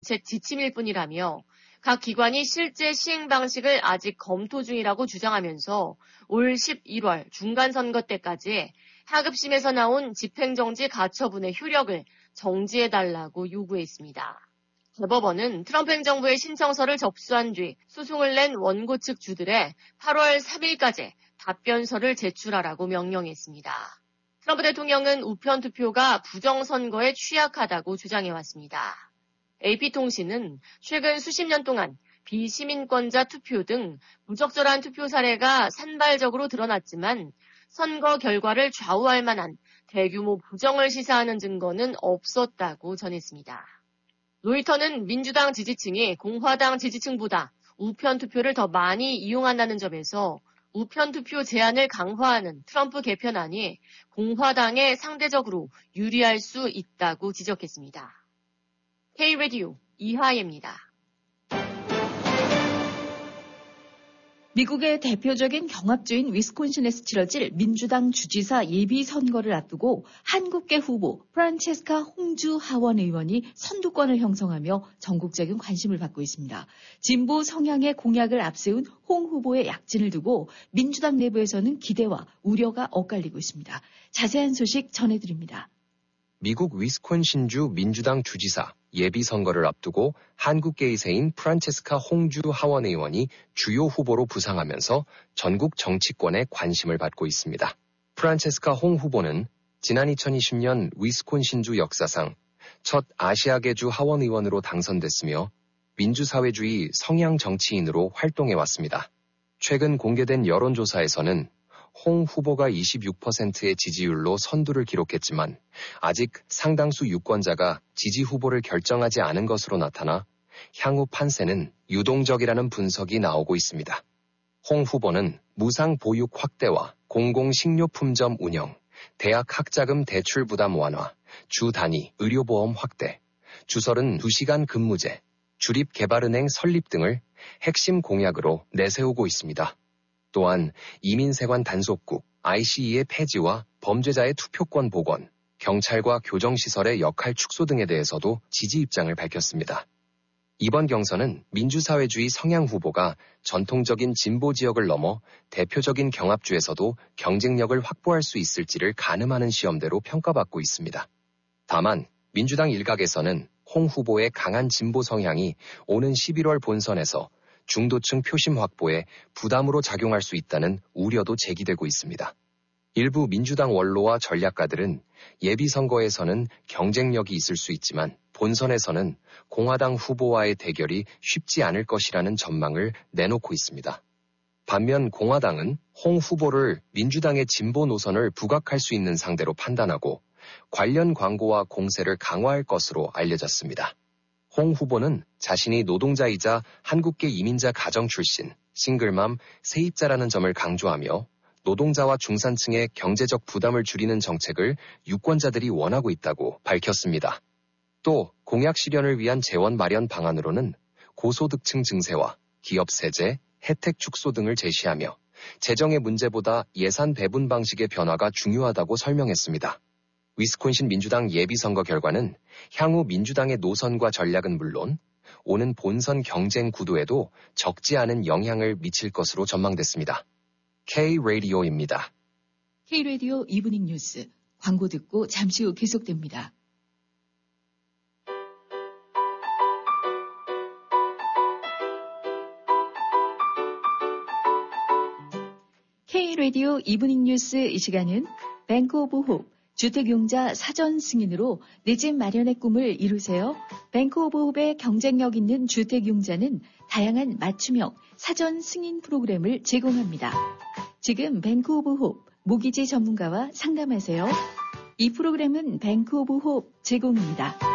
정책 지침일 뿐이라며 각 기관이 실제 시행 방식을 아직 검토 중이라고 주장하면서 올 11월 중간선거 때까지 하급심에서 나온 집행정지 가처분의 효력을 정지해달라고 요구했습니다. 대법원은 트럼프 행정부의 신청서를 접수한 뒤 소송을 낸 원고 측 주들의 8월 3일까지 답변서를 제출하라고 명령했습니다. 트럼프 대통령은 우편 투표가 부정선거에 취약하다고 주장해왔습니다. AP통신은 최근 수십 년 동안 비시민권자 투표 등 부적절한 투표 사례가 산발적으로 드러났지만 선거 결과를 좌우할 만한 대규모 부정을 시사하는 증거는 없었다고 전했습니다. 로이터는 민주당 지지층이 공화당 지지층보다 우편 투표를 더 많이 이용한다는 점에서 우편 투표 제한을 강화하는 트럼프 개편안이 공화당에 상대적으로 유리할 수 있다고 지적했습니다. K-라디오 이하예입니다. 미국의 대표적인 경합주인 위스콘신에서 치러질 민주당 주지사 예비선거를 앞두고 한국계 후보 프란체스카 홍주 하원 의원이 선두권을 형성하며 전국적인 관심을 받고 있습니다. 진보 성향의 공약을 앞세운 홍 후보의 약진을 두고 민주당 내부에서는 기대와 우려가 엇갈리고 있습니다. 자세한 소식 전해드립니다. 미국 위스콘신주 민주당 주지사 예비선거를 앞두고 한국계의 새인 프란체스카 홍주 하원 의원이 주요 후보로 부상하면서 전국 정치권에 관심을 받고 있습니다. 프란체스카 홍 후보는 지난 2020년 위스콘신주 역사상 첫 아시아계주 하원 의원으로 당선됐으며 민주사회주의 성향 정치인으로 활동해왔습니다. 최근 공개된 여론조사에서는 홍 후보가 26%의 지지율로 선두를 기록했지만 아직 상당수 유권자가 지지 후보를 결정하지 않은 것으로 나타나 향후 판세는 유동적이라는 분석이 나오고 있습니다. 홍 후보는 무상 보육 확대와 공공식료품점 운영, 대학 학자금 대출 부담 완화, 주 단위 의료보험 확대, 주설은 2시간 근무제, 주립개발은행 설립 등을 핵심 공약으로 내세우고 있습니다. 또한 이민세관 단속국, ICE의 폐지와 범죄자의 투표권 복원, 경찰과 교정시설의 역할 축소 등에 대해서도 지지 입장을 밝혔습니다. 이번 경선은 민주사회주의 성향 후보가 전통적인 진보 지역을 넘어 대표적인 경합주에서도 경쟁력을 확보할 수 있을지를 가늠하는 시험대로 평가받고 있습니다. 다만 민주당 일각에서는 홍 후보의 강한 진보 성향이 오는 11월 본선에서 중도층 표심 확보에 부담으로 작용할 수 있다는 우려도 제기되고 있습니다. 일부 민주당 원로와 전략가들은 예비선거에서는 경쟁력이 있을 수 있지만 본선에서는 공화당 후보와의 대결이 쉽지 않을 것이라는 전망을 내놓고 있습니다. 반면 공화당은 홍 후보를 민주당의 진보 노선을 부각할 수 있는 상대로 판단하고 관련 광고와 공세를 강화할 것으로 알려졌습니다. 홍 후보는 자신이 노동자이자 한국계 이민자 가정 출신, 싱글맘, 세입자라는 점을 강조하며 노동자와 중산층의 경제적 부담을 줄이는 정책을 유권자들이 원하고 있다고 밝혔습니다. 또 공약 실현을 위한 재원 마련 방안으로는 고소득층 증세와 기업 세제, 혜택 축소 등을 제시하며 재정의 문제보다 예산 배분 방식의 변화가 중요하다고 설명했습니다. 위스콘신 민주당 예비선거 결과는 향후 민주당의 노선과 전략은 물론 오는 본선 경쟁 구도에도 적지 않은 영향을 미칠 것으로 전망됐습니다. K-라디오입니다. K-라디오 이브닝 뉴스, 광고 듣고 잠시 후 계속됩니다. K-라디오 이브닝 뉴스 이 시간은 뱅크 오브 홉 주택용자 사전 승인으로 내 집 마련의 꿈을 이루세요. 뱅크 오브 홉의 경쟁력 있는 주택용자는 다양한 맞춤형 사전 승인 프로그램을 제공합니다. 지금 뱅크 오브 홉 모기지 전문가와 상담하세요. 이 프로그램은 뱅크 오브 홉 제공입니다.